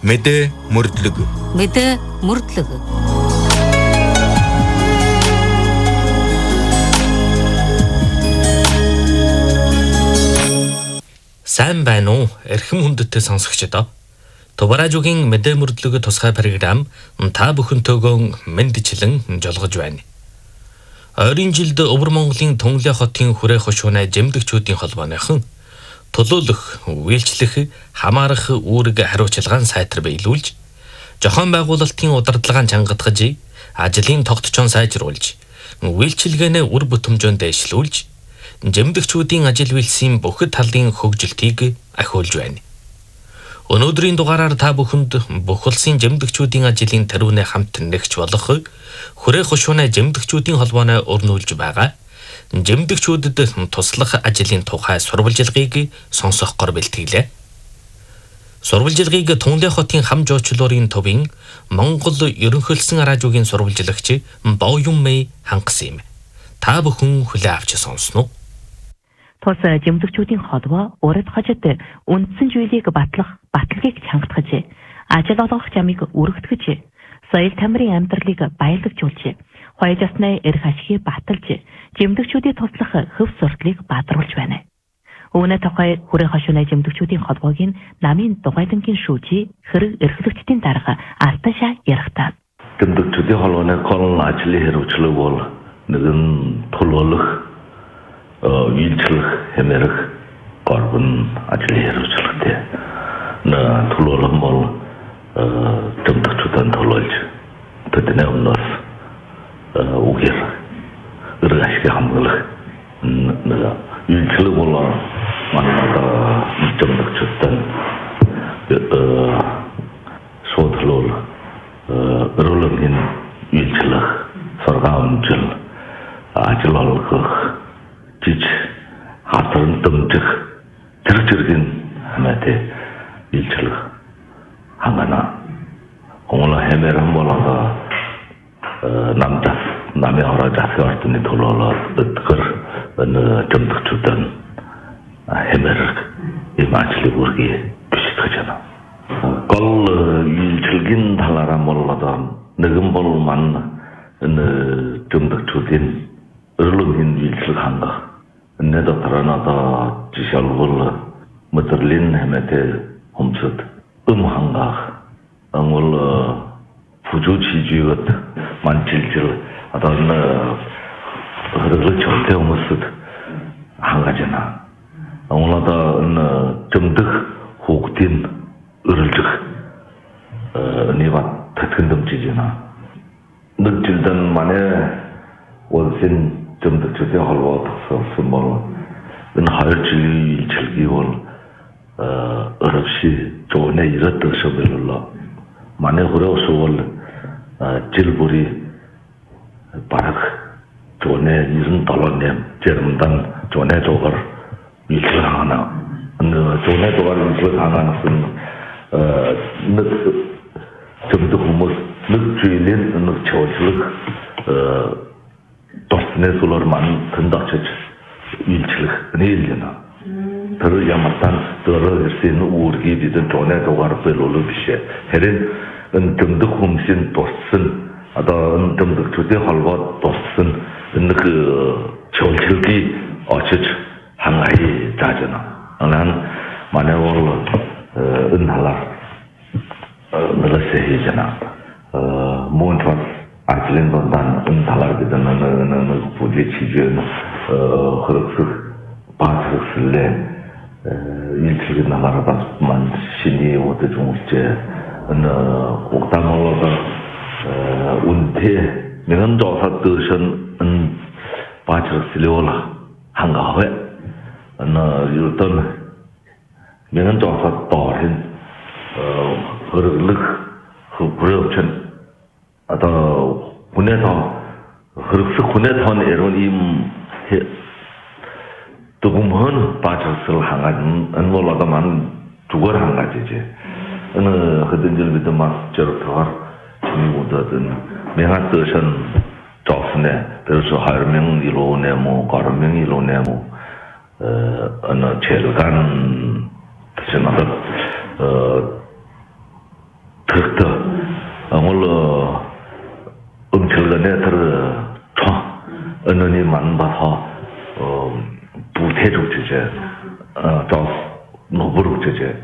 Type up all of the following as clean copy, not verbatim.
Мэдээ мөрдлөг. Мэдээ мөрдлөг. Сайн байна уу? Эрхэм хүндэттэй сонсогчдоо. Тубаражуугийн мэдээ мөрдлөг тусгай програм та бүхэнтэйгөө мэндчлэн жолгож байна. Ойрын жилд Өвөр Монголын Төнглөө хотын хүрээ хошуунай жимдэгчүүдийн холбооныхон төлөөлөх, үйлчлэх, хамаарах үүрэг хариуцлагаан сайтар биелүүлж, зохион байгуулалтын удирдлагын чангатгаж, ажлын тогтчоон сайжруулж, үйлчилгээнээ үр бүтэмжөнд дэвшлүүлж, жимдэгчүүдийн ажил үйлсийн бүхэл талын хөгжилтийг ахиулж байна. Өнөөдрийн дугаараар та бүхэнд бүх улсын жимдэгчүүдийн ажлын тэрүүнээ хамт нэгч болох хүрээ хошуунай жимдэгчүүдийн холбооны өрнүүлж байгаа жимдэгчүүдэд туслах ажлын тухай сурвалжилгыг сонсохоор бэлтгэлээ. Сурвалжилгыг Төнглөө хотын хам жуучлалын төвийн Монгол ерөнхийлсөн радиогийн сурвалжлагч Боён Мэй хангасан юм. Та бүхэн хүлээн авч сонсноо. Тус жимдэгчүүдийн холбоо урд хажид үндсэн зүйлийг баталгааг чангатгаж, ажил олгох замыг өргөтгөж, соёл тамирын амьдралыг баялагжуулж, хоёр засны эрх ашигыг баталж, жимдэгчүүдийн туслах хөв сурталыг баатруулж байна. Үүнээ тухай хүрээ хошуунай жимдэгчүүдийн холбоогийн намын дугайлангийн шүүжий хэрэг эрхлэгчдийн дарга Алташаа ярихтаа. Жимдэгчүүдийн холбооны гол ажлын хэрэгжлэг бол нэгэн төлөөлөх, үйлчлэх, хэмэрэх горбон ажлын хэрэгжлэгтэй. Төлөөлөх бол жимдэгчүүдийн төлөөлж тэдний өмнөөс үгээр эрх ашиг хамгаалах үйлчлэг бол манай жимдэгчүүдийн шуудлал өрөөлөгийн үйлчлэх, сургаамжил, ажил олгох, жиж хатан дэмжих зэрэг хамаатай үйлчлэх хангана. Онгол хэмээрэн болоо намын ороо засгийн ордны төлөөлөл өдгөр жимдэгчүүдийн хэмээрэг ийм ажлыг үргээ биштгэж байна. Гол үйлчлэгийн талаараа бол нэгэн бол мань жимдэгчүүдийн өрөөлөгийн үйлчлэг хангах. Энэ дотор нь жишээлбэл мэдрэлийн хамаатай хүмсэд хангах. Ангол фужууч хийжээд манчилжил энэ хэрэглэж байгаа хүмүүсд хангаж байна. Ангол энэ жимдэх хүүхдийн өрөлжих нэват тэтгэн дэмжиж байна. Нэг жилдэн манай улсын жимдэгчүүдийн холбоо тусалсан бол энэ 2 жилийн үйлчлэгийг бол өрөвши зүүнээ ирээдүйг шилжүүлээ. Манай хүрээ бол жил бүрийн бараг зүүнээ 97 жирэмдэн зүүнээ дугаар үйлчлэг хангана. Зүүнээ дугаар үйлчлэг ханганаас нэг жимдэх хүмүүс нэг жилийн нэг чуулгыг дурсны сүлөр мань тэнд очиж үйлчлэх нээлгэнэ. Тэр ямартан дөрөв ирсэн үүргийг бид зүүнээ дугаар биелүүлэх бишээ. Харин энэ жимдэх хүмүүсийн дурсан энэ жимдэгчүүдийн холбоо дурсан нэг чуулгыг очиж хангахыг зааж байна. Манай бол энэ халаар нэлээд хийж байна. Мөн ч ажлын дундаа энэ талаар бид нэг бүлээг хийж хөргөх баазчлалээ үйлчлэгийн талаар бас мань шиний удаж үнэлжээ. Энэ угтамолог үнтэй нэгэн доосад дэшэн энэ баазчлал хангавэ. Энэ юудан нэгэн доосад доорын хөргөлөх хөврөөчн хүнээ хөргөх хүнээ тоон эрүүл ийм дүгмөн баазчлал хангаад энэ бол маань зүгээр хангаад ижээ. Энэ хэдэн жил бид мас жиртгаар чиний удаад энэ мянга дэшэн тоосны тэрс 2000 илүүнэ мө 3000 илүүнэ мө энэ чэлган тэсэнад 은바서 부태족제제 저 노부족제제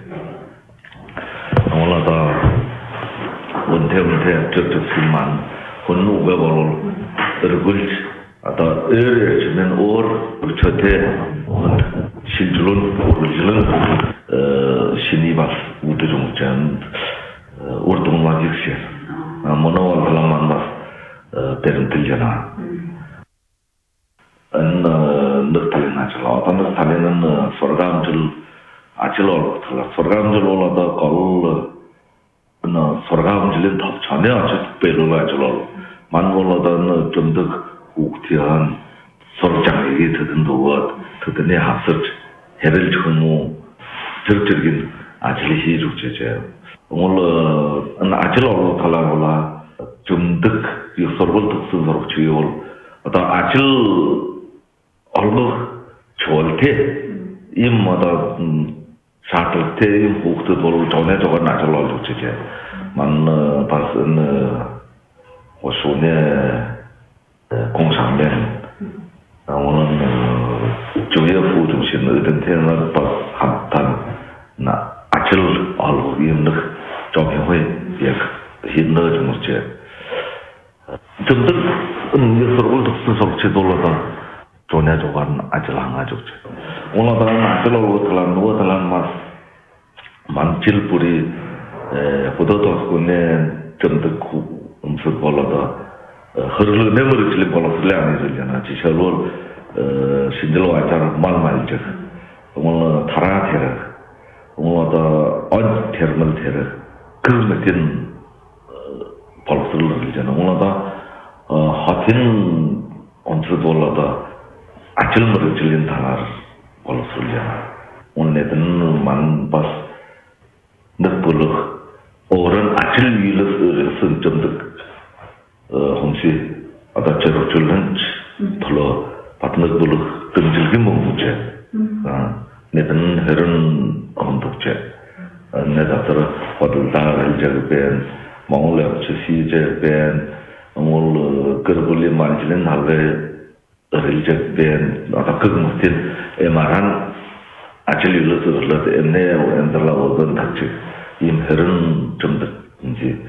오늘도 원태문태 저쪽만 혼누가 벌을 얼굴 아다 에르치면 올 저때 실줄은 신이바스 우드종전 우르동마직시 모노월 글라만바스 베른틀잖아 안 늑탈이나죠 어떤 늑탈이는 소르감줄 아찔올 소르감줄 올라다 걸 소르감줄은 더 전에 아주 베르라줄 만골라다 좀더 국티한 소르장이 듣는도 듣는 학습 해를 주무 저적인 아질이 죽제제 오늘 아질로 탈라고라 좀득 요소를 듣는 소리 주요 어떤 아질 얼로 좋을때 임마다 사실 때 국도 돌 전에 저거 나절로 죽제제 만 봤은 오순에 공상면 오늘 주요 부중심의 등태는 합단 나 아칠 알고 있는 조경회 예 힘을 좀 먹지 좀더 이서를 듣는 소리 돌아다 전에 저건 아칠 안 가지고 오늘은 아칠로 들어간 뭐 만질불이 보도도스군에 좀 듣고 음식 걸어다 흐르는 메모리 질린 걸로 들려야잖아. 지셔로 신들로 왔잖아. 말말이죠. 오늘 타라테라. 오늘도 언 테르멀 테르. 그 같은 벌스를 들잖아. 오늘도 하틴 언트도 올라다 아찔머리 질린 타라를 벌스잖아. 오늘은 만바스 늑불로 오른 아찔 위를 쓴점득 홍시 아다 저렇줄은 별로 받는 걸로 등질기 먹는지 내는 해른 언덕제 내가 들어 어딜다 이제는 몽골에 시제ben 몽골 그르불리 만지는 날에 이제ben 아다 그것들 에마란 아찔리로서 에네 엔들라고던 같이 임해른 좀 이제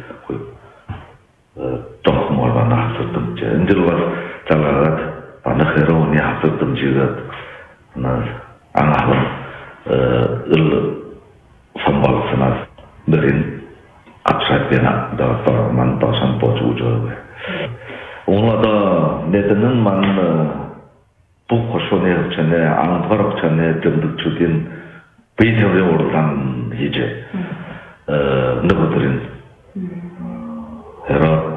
좀 뭐라나 했었던 제 인들과 잘라가 반응 헤로니 했었던 지가 나 안하고 을 선발스나 느린 앞사이나 다만 다산 보주죠 오늘도 내드는 만 북코쇼네 전에 안파럽 전에 좀 주긴 베이스에 오르단 이제 누구들은 헤라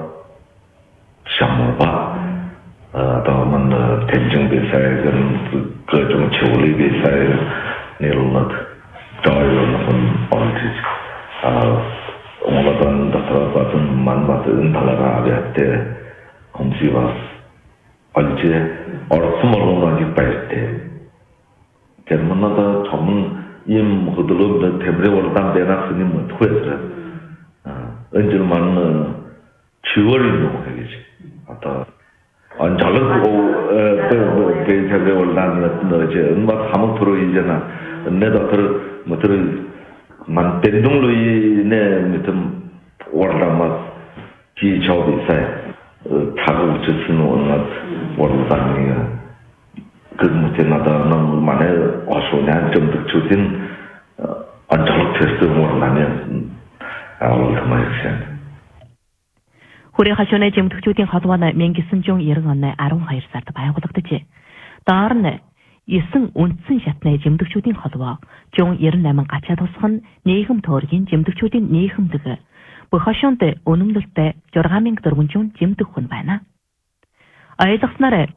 샤모바 다만 텐정 비사이는 그좀 초리 비사이 내려놓 저요는 언티지 오늘은 다트라바든 만바든 달라가베테 공시바 언제 얼스모로나지 빠이테 제르만나다 전문 임 흐들로 테브레 월단 베나스니 뭐 토에서 언제만 10월이 넘어가겠지. 아까 안잘고 베이터에 올라는 거지. 엄마 사무 들어 이제나 내가 뭐 들어 만 땡동로 이내 무슨 월담마 기 저비사에 타고 주스는 오늘 월담이 그 무엇이나다 너무 많이 어소냐 좀 듣추진 안잘 테스트 월라면 아울타마이션 후레하션의 점특조된 하도와나 맹기선종 이르간내 아롱하이르사트 바야고덕드지. 다르네 이승 온슨 샷내 점특조된 하도와 종 이르내만 가차도스한 네흠 더르긴 점특조된 네흠드그 부하션때 오능들때 저라가맹 들군종 점특훈 바나. 아이작스나래